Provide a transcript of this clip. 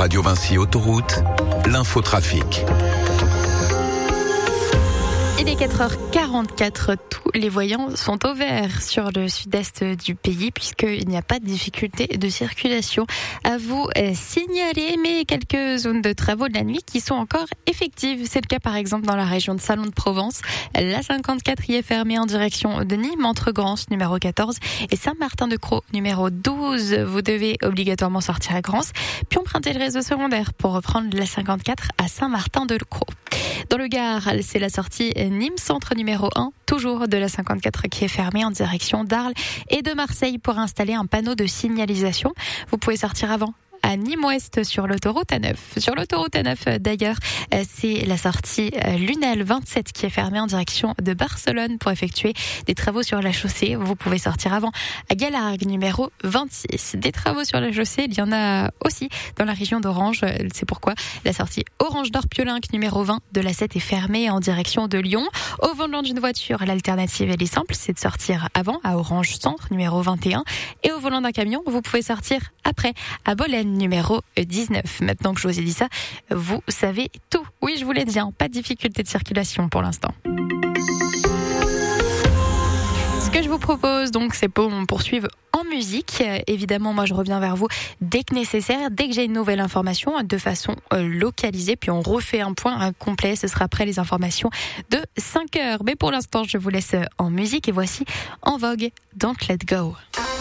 Radio Vinci Autoroute, l'infotrafic. Il est 4h44, tous les voyants sont au vert sur le sud-est du pays puisqu'il n'y a pas de difficulté de circulation à vous signaler, mais quelques zones de travaux de la nuit qui sont encore effectives. C'est le cas par exemple dans la région de Salon de Provence. La 54 y est fermée en direction de Nîmes entre Grance numéro 14 et Saint-Martin-de-Crau numéro 12. Vous devez obligatoirement sortir à Grance puis emprunter le réseau secondaire pour reprendre la 54 à Saint-Martin-de-Crau. Dans le Gard, c'est la sortie Nîmes Centre numéro 1, toujours de la 54 qui est fermée en direction d'Arles et de Marseille pour installer un panneau de signalisation. Vous pouvez sortir avant à Nîmes-Ouest sur l'autoroute A9. Sur l'autoroute A9 d'ailleurs, c'est la sortie Lunel 27 qui est fermée en direction de Barcelone pour effectuer des travaux sur la chaussée. Vous pouvez sortir avant à Galargues numéro 26. Des travaux sur la chaussée, il y en a aussi dans la région d'Orange. C'est pourquoi la sortie Orange d'Or-Piolinck numéro 20 de la 7 est fermée en direction de Lyon. Au volant d'une voiture, l'alternative elle est simple, c'est de sortir avant à Orange Centre numéro 21 et au volant d'un camion, vous pouvez sortir après à Bolène numéro 19. Maintenant que je vous ai dit ça, vous savez tout. Oui, je vous l'ai dit, pas de difficulté de circulation pour l'instant. Ce que je vous propose, donc, c'est qu'on poursuive en musique. Évidemment, moi, je reviens vers vous dès que nécessaire, dès que j'ai une nouvelle information, de façon localisée. Puis on refait un point complet. Ce sera après les informations de 5 heures. Mais pour l'instant, je vous laisse en musique. Et voici En Vogue, Don't Let Go.